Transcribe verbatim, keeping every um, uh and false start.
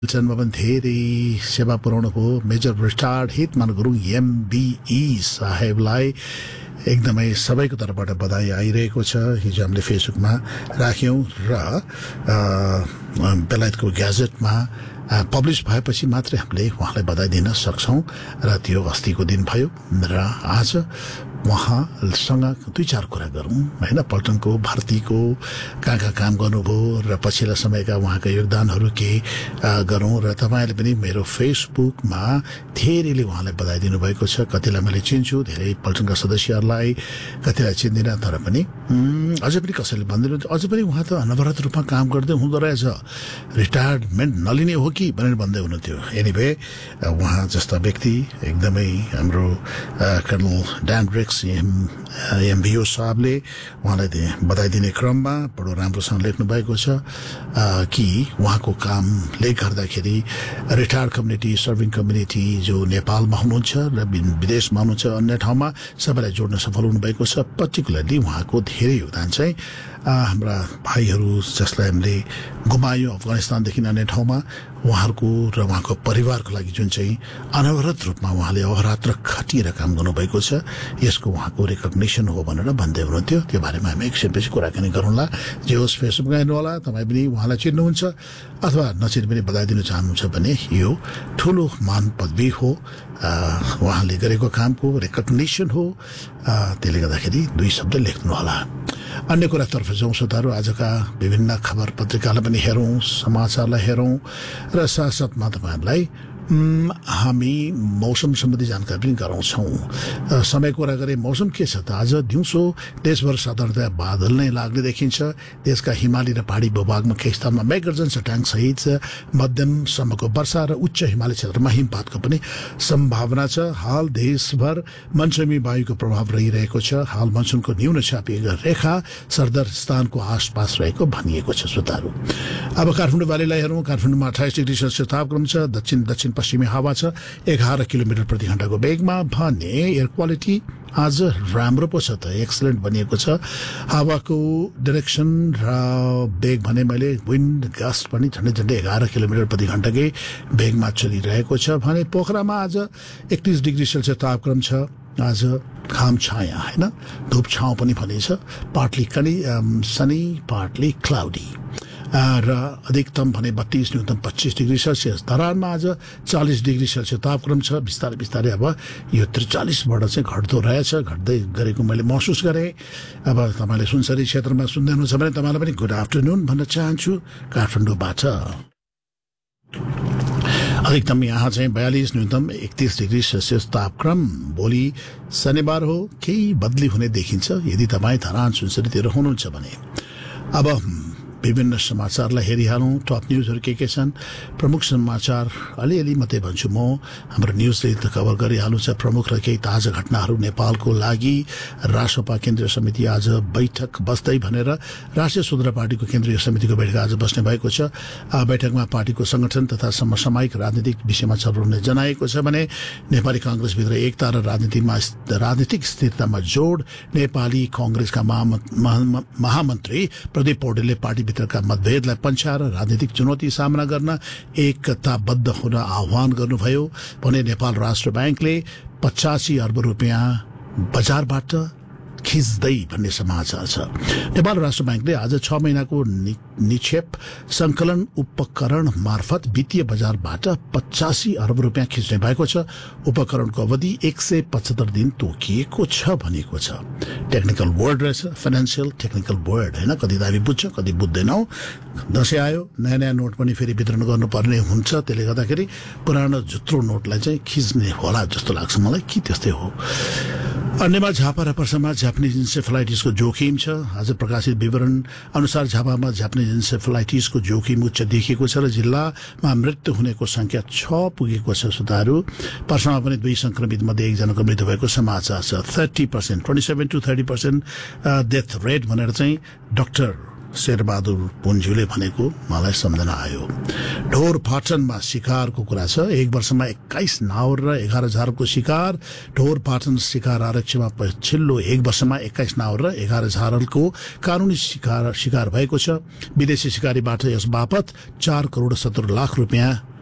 जन्म पनि धेरै सेवा पुर्याउनु भयो मेजर रिटायर्ड हितमान गुरुङ एमबीई साहेबलाई एकदमै सबैको तर्फबाट बधाई आइरहेको छ। हिजो हामीले फेसबुकमा राख्यौं र बेलायतको ग्याजेटमा पब्लिश भएपछि मात्रै हामीले उहाँलाई बधाई दिन सक्छौं र त्यो अस्तिको दिन भयो र आज उहाँसँग दुई चार कुरा गरौं हैन। पल्टनको भारतीको कहाँ कहाँ काम गर्नुभयो र पछिल्ला समयका उहाँका योगदानहरू के गरौं र तपाईहरुले पनि मेरो फेसबुकमा धेरैले उहाँलाई बधाई दिनुभएको छ। कतिलाई मैले चिन्छु, धेरै पल्टनका सदस्यहरूलाई, कतिलाई चिन्दिनँ, तर पनि अझै पनि कसैले भन्दिनु अझै पनि उहाँ त अनवरत रूपमा काम गर्दै हुँदो रहेछ, रिटायरमेन्ट नलिने हो कि भनेर भन्दै हुनुहुन्थ्यो। एनीवे उहाँ जस्ता व्यक्ति एकदमै हाम्रो कर्नल ड्यान रेक्स एमबीओ साहबले उहाँलाई बधाई दिने क्रममा बडो राम्रोसँग लेख्नु भएको छ कि उहाँको कामले गर्दाखेरि रिटायर्ड कम्युनिटी, सर्भिङ कम्युनिटी जो नेपालमा हुनुहुन्छ र विदेशमा हुनुहुन्छ, अन्य ठाउँमा सबैलाई जोड्न सफल हुनुभएको छ। पर्टिकुलरली उहाँको धेरै योगदान चाहिँ हाम्रा भाइहरू जसलाई हामीले गुमायौं अफगानिस्तानदेखि अन्य ठाउँमा, उहाँहरूको र उहाँको परिवारको लागि जुन चाहिँ अनवरत रूपमा उहाँले अहरात्र खटिएर काम गर्नुभएको छ, यसको उहाँको रेकग्निसन हो भनेर भन्दै हुनुहुन्थ्यो। त्यो बारेमा हामी एकछिनपछि कुराकानी गरौँला। जे होस् फेसबुकमा हेर्नु होला, तपाईँ पनि उहाँलाई चिन्नुहुन्छ अथवा नचिने पनि बधाई दिन चाहनुहुन्छ भने यो ठुलो मान पदवी हो, उहाँले गरेको कामको रेकग्निसन हो। त्यसले गर्दाखेरि दुई शब्द लेख्नु होला। अन्य कुरातर्फ जाउँ श्रोताहरू, आजका विभिन्न खबर पत्रिकालाई पनि हेरौँ, समाचारलाई हेरौँ र साथसाथमा तपाईँहरूलाई हामी मौसम सम्बन्धी जानकारी पनि गराउँछौँ। समय कुरा गरे मौसम के छ त आज दिउँसो देशभर साधारणतया बादल नै लाग्ने देखिन्छ। देशका हिमाली र पहाडी भूभागमा केही स्थानमा मेघगर्जन चट्याङ सहित मध्यमसम्मको वर्षा र उच्च हिमाली क्षेत्रमा हिमपातको पनि सम्भावना छ। हाल देशभर मनसुनी वायुको प्रभाव रहिरहेको छ। हाल मनसुनको न्यून चापिएको रेखा सरदर स्थानको आसपास रहेको भनिएको छ। श्रोताहरू अब काठमाडौँ भ्यालीलाई हेरौँ। काठमाडौँमा अठाइस डिग्री सेल्सियस तापक्रम छ। दक्षिण दक्षिण पश्चिमी हावा छ एघार किलोमिटर प्रति घण्टाको वेगमा भने एयर क्वालिटी आज राम्रो पो छ त, एक्सलेन्ट बनिएको छ। हावाको डाइरेक्सन र वेग भने मैले विन्ड गस्ट पनि झन्डै झन्डै एघार किलोमिटर प्रति घण्टाकै वेगमा चलिरहेको छ भने पोखरामा आज एकतीस डिग्री सेल्सियस तापक्रम छ। आज घाम छाया हैन, धूप छाउँ पनि भनिन्छ, पार्टली कनी सनी पार्टली क्लाउडी र अधिकतम भने बत्तीस, न्यूनतम पच्चीस डिग्री सेल्सियस। धरानमा आज चालीस डिग्री सेल्सियस तापक्रम छ। बिस्तारै बिस्तारै अब यो त्रिचालिसबाट चाहिँ घट्दो रहेछ, घट्दै गरेको मैले महसुस गरेँ। अब तपाईँले सुनसरी क्षेत्रमा सुन्दै हुनुहुन्छ भने तपाईँलाई पनि गुड आफ्टरनुन भन्न चाहन्छु काठमाडौँबाट। अधिकतम यहाँ चाहिँ बयालीस, न्यूनतम एकतीस डिग्री सेल्सियस तापक्रम। भोलि शनिबार हो, केही बदली हुने देखिन्छ यदि तपाईँ धरान सुनसरीतिर हुनुहुन्छ भने। अब विभिन्न समाचारलाई हेरिहालौँ। टप न्युजहरू के के छन्, प्रमुख समाचार अलिअलि मात्रै भन्छु म। हाम्रो न्युजले त कभर गरिहाल्नु छ प्रमुख र केही ताजा घटनाहरू नेपालको लागि। राष्ट्रसभा केन्द्रीय समिति आज बैठक बस्दै भनेर राष्ट्रिय स्वतन्त्र पार्टीको केन्द्रीय समितिको बैठक आज बस्ने भएको छ। बैठकमा पार्टीको संगठन तथा समसामयिक राजनीतिक विषयमा छलफल हुने जनाएको छ भने नेपाली कांग्रेसभित्र एकता र राजनीतिमा राजनीतिक स्थिरतामा जोड। नेपाली कांग्रेसका महामन्त्री प्रदीप पौडेलले पार्टी भित्रका मतभेदलाई पन्छाएर राजनीतिक चुनौती सामना गर्न एकताबद्ध हुन आह्वान गर्नुभयो भने नेपाल राष्ट्र ब्याङ्कले पचासी अर्ब रुपियाँ बजारबाट खिच्दै भन्ने समाचार छ। नेपाल राष्ट्र ब्याङ्कले आज छ महिनाको निक्षेप संकलन उपकरण मार्फत वित्तीय बजारबाट पचासी अर्ब रुपियाँ खिच्ने भएको छ। उपकरणको अवधि एक सय पचहत्तर दिन तोकिएको छ भनेको छ। टेक्निकल वर्ड रहेछ, फाइनेन्सियल टेक्निकल वर्ड होइन, कति त हामी बुझ्छ कति बुझ्दैनौ। दसैँ आयो, नयाँ नयाँ नोट पनि फेरि वितरण गर्नुपर्ने हुन्छ, त्यसले गर्दाखेरि पुरानो जुत्रो नोटलाई चाहिँ खिच्ने होला जस्तो लाग्छ मलाई, कि त्यस्तै हो। अन्यमा झापा र पर्सामा जापानिज इन्सेफेलाइटिसको जोखिम छ। आज प्रकाशित विवरण अनुसार झापामा जापानिज इन्सेफेलाइटिसको जोखिम उच्च देखिएको छ र जिल्लामा मृत्यु हुनेको संख्या छ पुगेको छ। श्रोताहरू पर्सामा पनि दुई संक्रमित मध्ये एकजनाको मृत्यु भएको समाचार छ। Thirty percent twenty seven two thirty percent death rate भनेर चाहिँ डाक्टर शेरबहादुर पुन्ज्यूले भनेको मलाई सम्झना आयो। ढोर पाटनमा शिकारको कुरा छ। एक वर्षमा एक्काइस नाउर र एघार हजारको शिकार। ढोर पाटन शिकार आरक्षमा पछिल्लो एक वर्षमा एक्काइस नाउर र एघार हजारको कानूनी शिकार शिकार भएको छ। विदेशी शिकारीबाट यस बापत चार करोड़ सत्तर लाख रुपियाँ